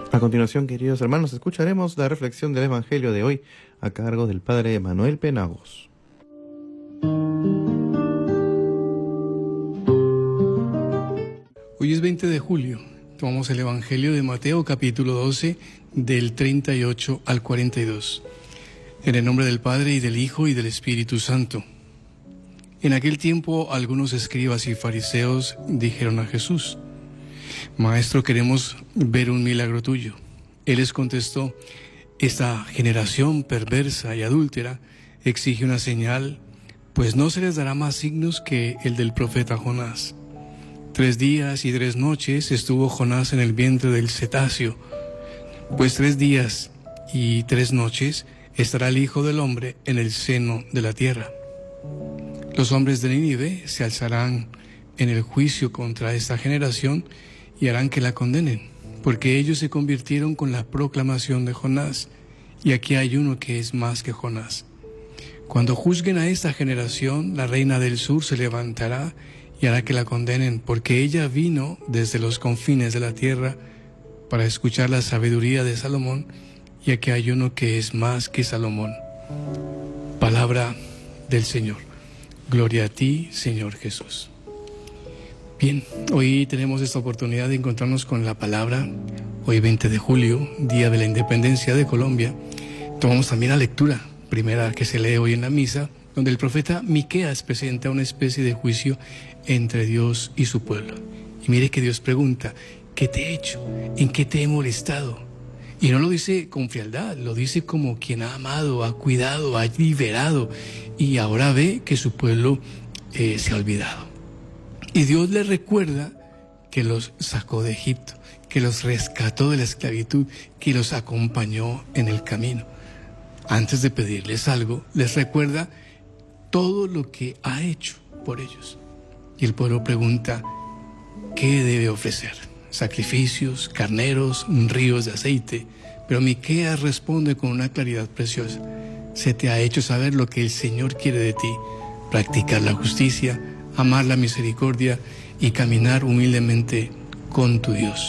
A continuación, queridos hermanos, escucharemos la reflexión del Evangelio de hoy a cargo del Padre Manuel Penagos. Hoy es 20 de julio. Tomamos el Evangelio de Mateo, capítulo 12, del 38 al 42. En el nombre del Padre, y del Hijo, y del Espíritu Santo. En aquel tiempo, algunos escribas y fariseos dijeron a Jesús: Maestro, queremos ver un milagro tuyo. Él les contestó: Esta generación perversa y adúltera exige una señal, pues no se les dará más signos que el del profeta Jonás. 3 días y 3 noches estuvo Jonás en el vientre del cetáceo, pues 3 días y 3 noches estará el Hijo del Hombre en el seno de la tierra. Los hombres de Nínive se alzarán en el juicio contra esta generación y harán que la condenen, porque ellos se convirtieron con la proclamación de Jonás, y aquí hay uno que es más que Jonás. Cuando juzguen a esta generación, la reina del sur se levantará y hará que la condenen, porque ella vino desde los confines de la tierra para escuchar la sabiduría de Salomón, y aquí hay uno que es más que Salomón. Palabra del Señor. Gloria a ti, Señor Jesús. Bien, hoy tenemos esta oportunidad de encontrarnos con la palabra. Hoy 20 de julio, Día de la Independencia de Colombia. Tomamos también la lectura primera que se lee hoy en la misa, donde el profeta Miqueas presenta una especie de juicio entre Dios y su pueblo. Y mire que Dios pregunta: ¿qué te he hecho? ¿En qué te he molestado? Y no lo dice con frialdad, lo dice como quien ha amado, ha cuidado, ha liberado, y ahora ve que su pueblo se ha olvidado. Y Dios les recuerda que los sacó de Egipto, que los rescató de la esclavitud, que los acompañó en el camino. Antes de pedirles algo, les recuerda todo lo que ha hecho por ellos. Y el pueblo pregunta: ¿qué debe ofrecer? Sacrificios, carneros, ríos de aceite. Pero Miqueas responde con una claridad preciosa: se te ha hecho saber lo que el Señor quiere de ti: practicar la justicia, amar la misericordia y caminar humildemente con tu Dios.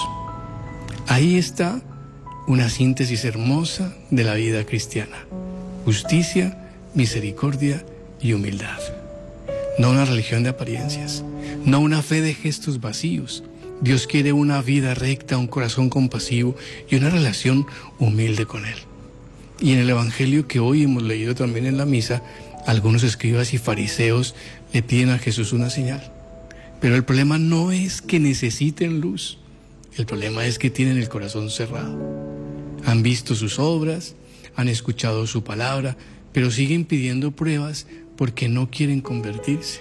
Ahí está una síntesis hermosa de la vida cristiana: justicia, misericordia y humildad. No una religión de apariencias, no una fe de gestos vacíos. Dios quiere una vida recta, un corazón compasivo y una relación humilde con Él. Y en el Evangelio que hoy hemos leído también en la misa, algunos escribas y fariseos le piden a Jesús una señal. Pero el problema no es que necesiten luz, el problema es que tienen el corazón cerrado. Han visto sus obras, han escuchado su palabra, pero siguen pidiendo pruebas porque no quieren convertirse.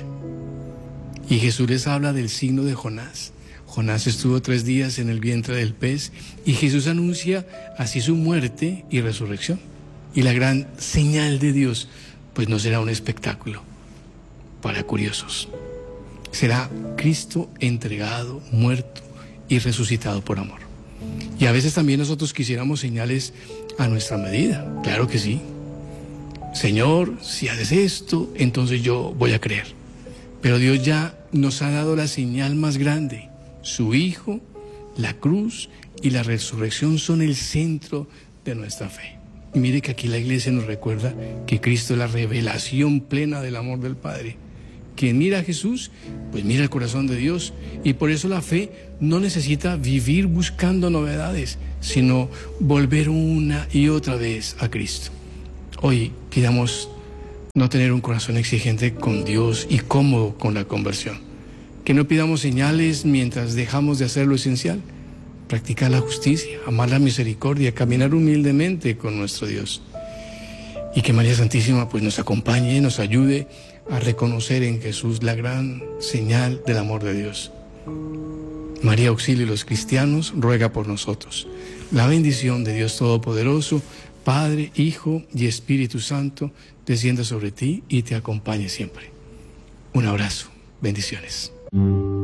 Y Jesús les habla del signo de Jonás. Jonás estuvo 3 días en el vientre del pez, y Jesús anuncia así su muerte y resurrección. Y la gran señal de Dios, pues no será un espectáculo para curiosos. Será Cristo entregado, muerto y resucitado por amor. Y a veces también nosotros quisiéramos señales a nuestra medida. Claro que sí. Señor, si haces esto, entonces yo voy a creer. Pero Dios ya nos ha dado la señal más grande. Su Hijo, la cruz y la resurrección son el centro de nuestra fe. Y mire que aquí la Iglesia nos recuerda que Cristo es la revelación plena del amor del Padre. Quien mira a Jesús, pues mira el corazón de Dios. Y por eso la fe no necesita vivir buscando novedades, sino volver una y otra vez a Cristo. Hoy queramos no tener un corazón exigente con Dios y cómodo con la conversión. Que no pidamos señales mientras dejamos de hacer lo esencial: practicar la justicia, amar la misericordia, caminar humildemente con nuestro Dios. Y que María Santísima pues nos acompañe, nos ayude a reconocer en Jesús la gran señal del amor de Dios. María, auxilio de los cristianos, ruega por nosotros. La bendición de Dios Todopoderoso, Padre, Hijo y Espíritu Santo, descienda sobre ti y te acompañe siempre. Un abrazo. Bendiciones.